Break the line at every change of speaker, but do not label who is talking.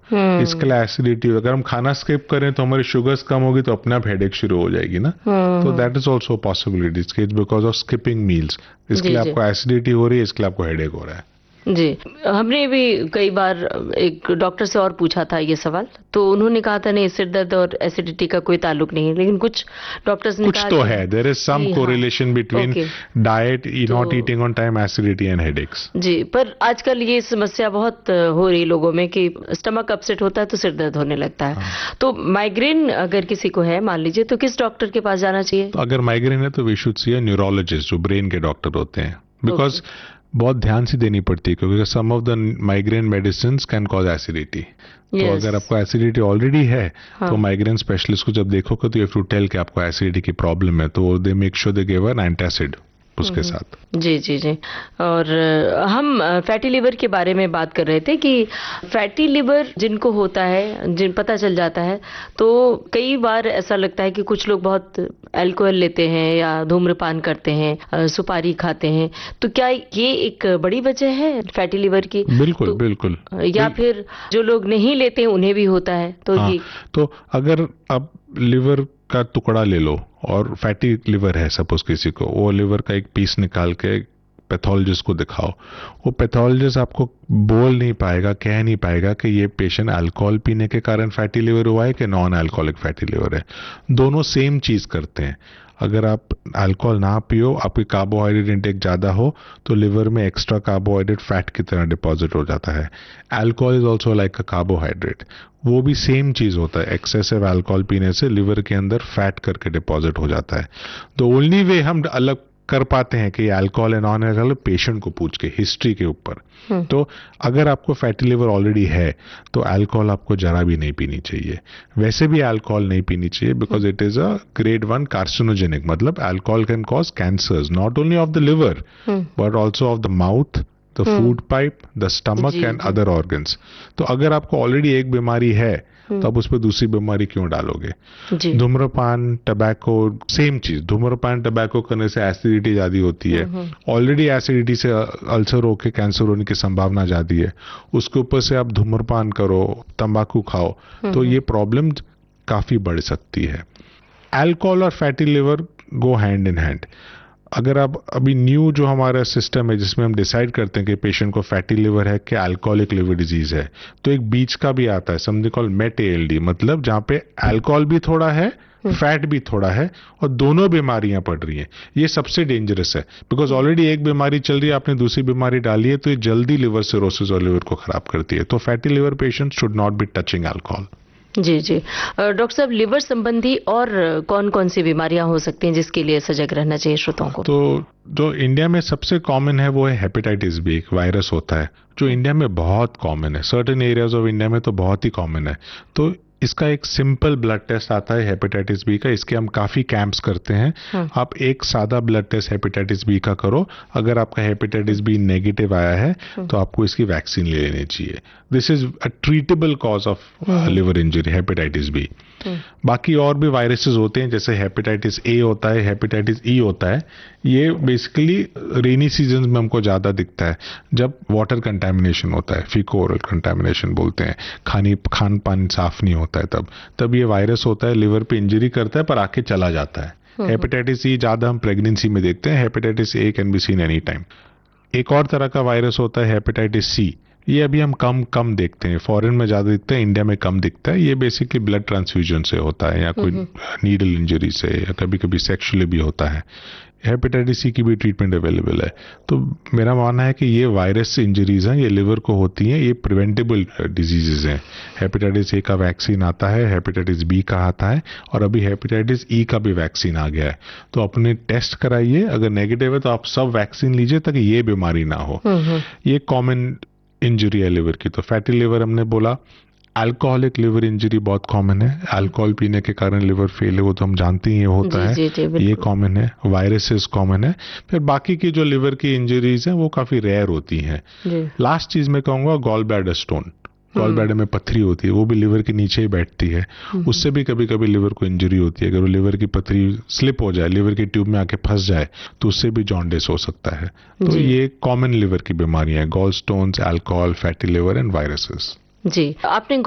इसके लिए एसिडिटी, अगर हम खाना स्किप करें तो हमारी शुगर्स कम होगी तो अपने आप हेडेक शुरू हो जाएगी ना। तो that is also possibility, it's because of skipping meals. इसके
जी
लिए
जी
आपको एसिडिटी हो रही है, इसके लिए आपको हेडेक हो रहा है।
जी। हमने भी कई बार एक डॉक्टर से और पूछा था ये सवाल, तो उन्होंने कहा था नहीं, सिर दर्द और एसिडिटी का कोई ताल्लुक नहीं है, लेकिन कुछ डॉक्टर्स ने
कुछ
कहा
तो
कि
है, देयर इज सम
कि हाँ,
कोरिलेशन बिटवीन
ओके।
डाइट,
तो
not eating on time, acidity and headaches.
जी, पर आजकल ये समस्या बहुत हो रही है लोगों में कि स्टमक अपसेट होता है तो सिर दर्द होने लगता है।
हाँ,
तो माइग्रेन अगर किसी को है मान लीजिए, तो किस डॉक्टर के पास जाना चाहिए?
तो अगर माइग्रेन है तो we should see a neurologist, जो ब्रेन के डॉक्टर होते हैं,
ओके।
बिकॉज बहुत ध्यान से देनी पड़ती है, क्योंकि सम of the migraine medicine can cause acidity. तो
यस।
अगर आपको एसिडिटी ऑलरेडी है तो
हाँ।
माइग्रेन स्पेशलिस्ट को जब देखोगे तो यू हैव टू टेल कि आपको एसिडिटी की प्रॉब्लम है, तो they make sure they give an antacid उसके साथ।
जी जी जी। और हम फैटी लिवर के बारे में बात कर रहे थे कि फैटी लिवर जिनको होता है, जिन पता चल जाता है, तो कई बार ऐसा लगता है कि कुछ लोग बहुत अल्कोहल लेते हैं या धूम्रपान करते हैं, सुपारी खाते हैं, तो क्या ये एक बड़ी वजह है फैटी लिवर की?
बिल्कुल
तो
बिल्कुल।
या फिर जो लोग नहीं लेते हैं उन्हें भी होता है, तो
हाँ,
ये
तो अगर आप लिवर का टुकड़ा ले लो और फैटी लिवर है सपोज किसी को, वो लिवर का एक पीस निकाल के पैथोलॉजिस्ट को दिखाओ, वो पैथोलॉजिस्ट आपको बोल नहीं पाएगा, कह नहीं पाएगा कि ये पेशेंट अल्कोहल पीने के कारण फैटी लिवर हुआ है कि नॉन अल्कोहलिक फैटी लिवर है। दोनों सेम चीज करते हैं। अगर आप अल्कोहल ना पियो, आपकी कार्बोहाइड्रेट इंटेक ज्यादा हो, तो लिवर में एक्स्ट्रा कार्बोहाइड्रेट फैट की तरह डिपॉजिट हो जाता है। Alcohol is also like a carbohydrate, वो भी सेम चीज होता है। एक्सेसिव अल्कोहल पीने से लिवर के अंदर फैट करके डिपॉजिट हो जाता है। द ओनली वे हम अलग कर पाते हैं कि अल्कोहल है नॉन अल्कोहल, पेशेंट को पूछ के हिस्ट्री के ऊपर। तो अगर आपको फैटी लिवर ऑलरेडी है तो अल्कोहल आपको जरा भी नहीं पीनी चाहिए। वैसे भी अल्कोहल नहीं पीनी चाहिए because it is a grade 1 carcinogenic, मतलब alcohol can cause cancers not only of the liver but also of the mouth, the food pipe, the stomach
ji
and
ji.
Other organs. तो अगर आपको already एक बीमारी है तो आप उस पर दूसरी बीमारी क्यों डालोगे?
जी।
धूम्रपान, टबैको, सेम चीज। धूम्रपान टबैको करने से एसिडिटी ज्यादा होती है, ऑलरेडी एसिडिटी से अल्सर होके कैंसर होने की संभावना ज्यादा है, उसके ऊपर से आप धूम्रपान करो, तंबाकू खाओ, तो ये प्रॉब्लम काफी बढ़ सकती है। अल्कोहल और fatty liver go hand in hand. अगर आप अभी न्यू जो हमारा सिस्टम है जिसमें हम डिसाइड करते हैं कि पेशेंट को फैटी लिवर है कि अल्कोहलिक लिवर डिजीज है, तो एक बीच का भी आता है, समथिंग कॉल्ड मेट एएलडी, मतलब जहां पे अल्कोहल भी थोड़ा है, फैट भी थोड़ा है, और दोनों बीमारियां पड़ रही हैं। ये सबसे डेंजरस है बिकॉज ऑलरेडी एक बीमारी चल रही है, आपने दूसरी बीमारी डाली है, तो ये जल्दी लिवर सिरोसिस और लिवर को खराब करती है। तो fatty liver patient should not be touching alcohol.
Ji ji. Doctor साहब, लिवर संबंधी और कौन कौन सी बीमारियां हो सकती हैं जिसके लिए सजग रहना चाहिए श्रोताओं को?
तो जो इंडिया में सबसे कॉमन है वो है हेपेटाइटिस बी, एक वायरस होता है जो इंडिया में बहुत कॉमन है, सर्टेन एरियाज ऑफ इंडिया में तो बहुत ही कॉमन है। तो इसका एक सिंपल ब्लड टेस्ट आता है हेपेटाइटिस बी का, इसके हम काफी कैंप्स करते हैं। आप एक सादा ब्लड टेस्ट हेपेटाइटिस बी का करो, अगर आपका हेपेटाइटिस बी नेगेटिव आया है तो आपको इसकी वैक्सीन ले लेनी चाहिए। This is a treatable cause of liver injury, hepatitis B. बाकी और भी वायरसेस होते हैं, जैसे हेपेटाइटिस ए होता है, हेपेटाइटिस ई होता है। ये बेसिकली रेनी सीजन में हमको ज्यादा दिखता है, जब वाटर कंटामिनेशन होता है, फीको ओरल कंटामिनेशन बोलते हैं, खान पान साफ नहीं होता है, तब ये वायरस होता है, लिवर पे इंजरी करता है पर आके चला जाता है। हेपेटाइटिस ई ज्यादा हम प्रेगनेंसी में देखते हैं, hepatitis A can be seen any time. एक और तरह का वायरस होता है हेपेटाइटिस सी, ये अभी हम कम देखते हैं, फॉरेन में ज्यादा दिखता है, इंडिया में कम दिखता है। ये बेसिकली ब्लड ट्रांसफ्यूजन से होता है या कोई नीडल इंजरी से, या कभी कभी सेक्सुअली भी होता है। हेपेटाइटिस सी की भी ट्रीटमेंट अवेलेबल है। तो मेरा मानना है कि ये वायरस इंजरीज हैं, ये लिवर को होती हैं, ये प्रिवेंटेबल डिजीजेज हैं। हेपेटाइटिस ए का वैक्सीन आता है, हेपेटाइटिस बी का आता है, और अभी हेपेटाइटिस ई का भी वैक्सीन आ गया है। तो अपने टेस्ट कराइए, अगर नेगेटिव है तो आप सब वैक्सीन लीजिए ताकि ये बीमारी ना हो। ये कॉमन इंजरी है लिवर की। तो फैटी लिवर हमने बोला, अल्कोहलिक लिवर इंजरी बहुत कॉमन है, अल्कोहल पीने के कारण लिवर फेल है, वो तो हम जानते ही होता है,
जी जी,
ये
बिल्कुल।
कॉमन है। वायरसेस कॉमन है। फिर बाकी की जो लिवर की इंजरीज हैं वो काफी रेयर होती हैं। लास्ट चीज मैं कहूंगा gall bladder stone, gall bladder में पथरी होती है, वो भी लिवर के नीचे ही बैठती है, उससे भी कभी कभी लिवर को इंजरी होती है। अगर वो लिवर की पथरी स्लिप हो जाए, लिवर की ट्यूब में आके फंस जाए, तो उससे भी जॉन्डिस हो सकता है। तो ये कॉमन लिवर की बीमारियां हैं, gall stones, alcohol, fatty liver and viruses.
जी, आपने